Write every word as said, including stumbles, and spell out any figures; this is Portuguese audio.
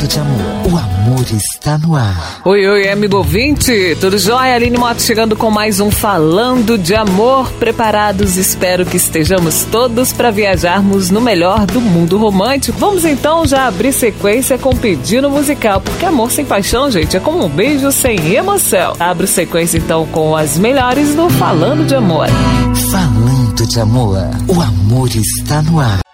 Falando de amor, o amor está no ar. Oi, oi, amigo ouvinte, tudo jóia? Aline Moto chegando com mais um Falando de Amor. Preparados? Espero que estejamos todos para viajarmos no melhor do mundo romântico. Vamos então já abrir sequência com pedido musical, porque amor sem paixão, gente, é como um beijo sem emoção. Abro sequência então com as melhores do Falando de Amor. Falando de amor, o amor está no ar.